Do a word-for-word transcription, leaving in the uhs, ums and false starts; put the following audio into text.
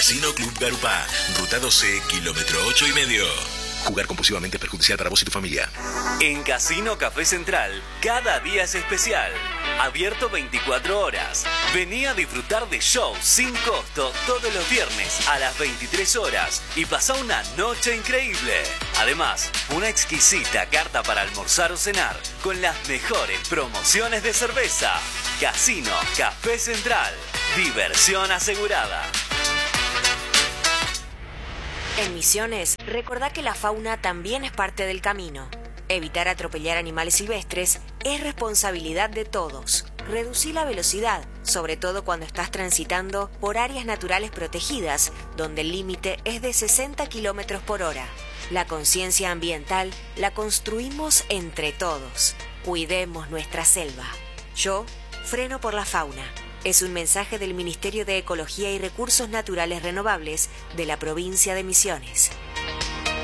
Casino Club Garupá, Ruta doce, kilómetro ocho y medio. Jugar compulsivamente es perjudicial para vos y tu familia. En Casino Café Central, cada día es especial. Abierto veinticuatro horas. Vení a disfrutar de shows sin costo todos los viernes a las veintitrés horas y pasá una noche increíble. Además, una exquisita carta para almorzar o cenar con las mejores promociones de cerveza. Casino Café Central. Diversión asegurada. En Misiones, recordá que la fauna también es parte del camino. Evitar atropellar animales silvestres es responsabilidad de todos. Reducí la velocidad, sobre todo cuando estás transitando por áreas naturales protegidas, donde el límite es de sesenta kilómetros por hora. La conciencia ambiental la construimos entre todos. Cuidemos nuestra selva. Yo freno por la fauna. Es un mensaje del Ministerio de Ecología y Recursos Naturales Renovables de la provincia de Misiones.